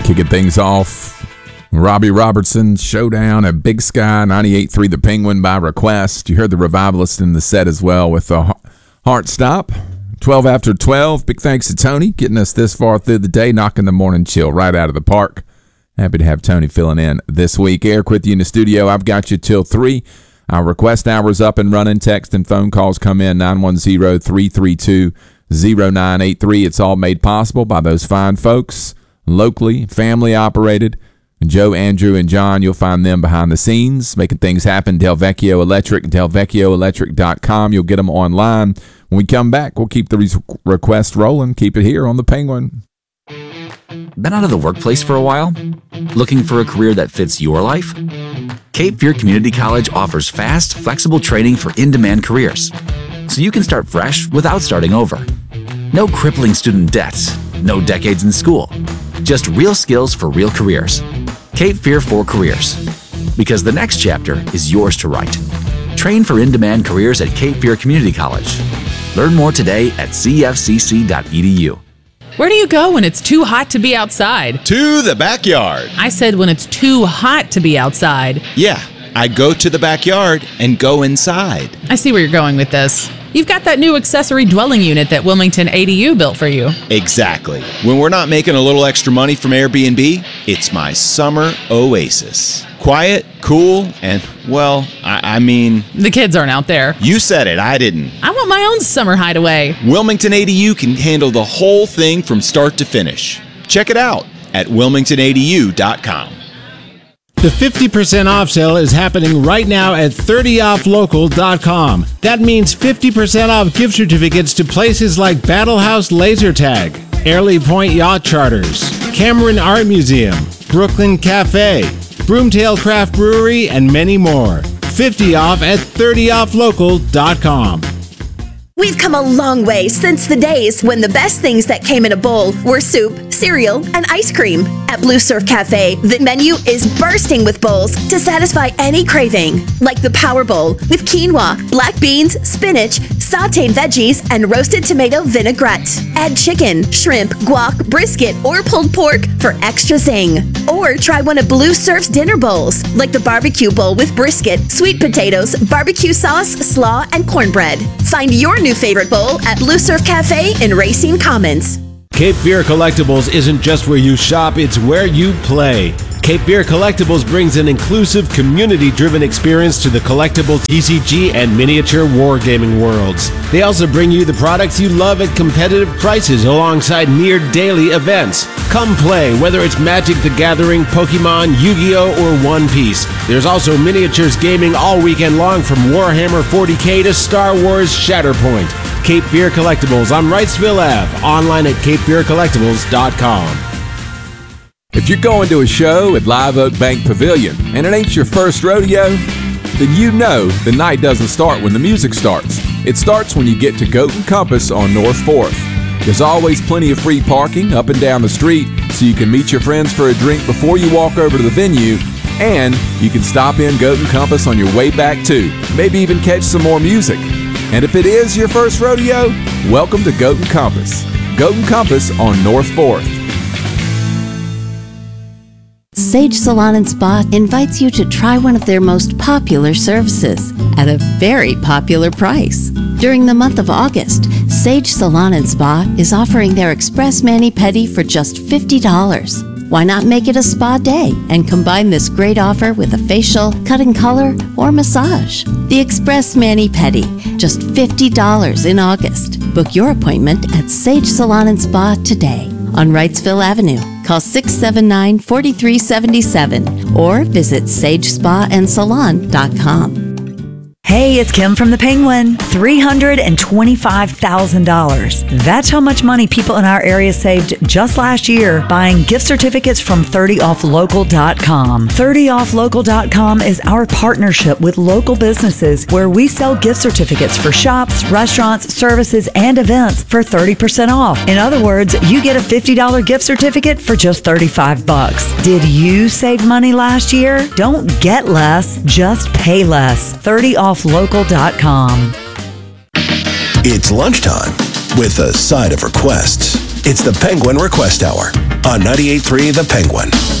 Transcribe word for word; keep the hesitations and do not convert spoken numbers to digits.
Kicking things off, Robbie Robertson, Showdown at Big Sky, ninety-eight point three The Penguin by request. You heard the Revivalist in the set as well with the Heart Stop. twelve after twelve. Big thanks to Tony getting us this far through the day, knocking the morning chill right out of the park. Happy to have Tony filling in this week. Eric with you in the studio. I've got you till three. Our request hour is up and running. Text and phone calls come in nine one zero, three three two, zero nine eight three. It's all made possible by those fine folks, locally, family operated. Joe, Andrew, and John, you'll find them behind the scenes, making things happen. Del Vecchio Electric, del vecchio electric dot com. You'll get them online. When we come back, we'll keep the re- request rolling. Keep it here on The Penguin. Been out of the workplace for a while? Looking for a career that fits your life? Cape Fear Community College offers fast, flexible training for in-demand careers, so you can start fresh without starting over. No crippling student debts, no decades in school, just real skills for real careers. Cape Fear for Careers, because the next chapter is yours to write. Train for in-demand careers at Cape Fear Community College. Learn more today at c f c c dot e d u. Where do you go when it's too hot to be outside? To the backyard. I said when it's too hot to be outside. Yeah, I go to the backyard and go inside. I see where you're going with this. You've got that new accessory dwelling unit that Wilmington A D U built for you. Exactly. When we're not making a little extra money from Airbnb, it's my summer oasis. Quiet, cool, and, well, I, I mean... The kids aren't out there. You said it, I didn't. I want my own summer hideaway. Wilmington A D U can handle the whole thing from start to finish. Check it out at wilmington a d u dot com. The fifty percent off sale is happening right now at thirty off local dot com. That means fifty percent off gift certificates to places like Battle House Laser Tag, Airlie Point Yacht Charters, Cameron Art Museum, Brooklyn Cafe, Broomtail Craft Brewery, and many more. fifty off at thirty off local dot com. We've come a long way since the days when the best things that came in a bowl were soup, cereal, and ice cream. At Blue Surf Cafe, the menu is bursting with bowls to satisfy any craving, like the Power Bowl with quinoa, black beans, spinach, sautéed veggies, and roasted tomato vinaigrette. Add chicken, shrimp, guac, brisket, or pulled pork for extra zing. Or try one of Blue Surf's dinner bowls, like the barbecue bowl with brisket, sweet potatoes, barbecue sauce, slaw, and cornbread. Find your new favorite bowl at Blue Surf Cafe in Racine Commons. Cape Fear Collectibles isn't just where you shop, it's where you play. Cape Fear Collectibles brings an inclusive, community-driven experience to the collectible T C G and miniature wargaming worlds. They also bring you the products you love at competitive prices alongside near-daily events. Come play, whether it's Magic the Gathering, Pokemon, Yu-Gi-Oh, or One Piece. There's also miniatures gaming all weekend long from Warhammer forty K to Star Wars Shatterpoint. Cape Fear Collectibles on Wrightsville Avenue, online at cape fear collectibles dot com. If you're going to a show at Live Oak Bank Pavilion and it ain't your first rodeo, then you know the night doesn't start when the music starts. It starts when you get to Goat and Compass on North fourth. There's always plenty of free parking up and down the street, so you can meet your friends for a drink before you walk over to the venue, and you can stop in Goat and Compass on your way back too. Maybe even catch some more music. And if it is your first rodeo, welcome to Goat and Compass. Goat and Compass on North fourth. Sage Salon and Spa invites you to try one of their most popular services at a very popular price. During the month of August, Sage Salon and Spa is offering their Express Mani-Pedi for just fifty dollars. Why not make it a spa day and combine this great offer with a facial, cut and color, or massage? The Express Mani-Pedi, just fifty dollars in August. Book your appointment at Sage Salon and Spa today on Wrightsville Avenue. Call six seven nine, four three seven seven or visit sage spa and salon dot com. Hey, it's Kim from The Penguin. three hundred twenty-five thousand dollars. That's how much money people in our area saved just last year buying gift certificates from thirty off local dot com. thirty off local dot com is our partnership with local businesses where we sell gift certificates for shops, restaurants, services, and events for thirty percent off. In other words, you get a fifty dollars gift certificate for just thirty-five bucks. Did you save money last year? Don't get less, just pay less. thirty off local dot com. It's lunchtime with a side of requests. It's the Penguin Request Hour on ninety-eight point three The Penguin.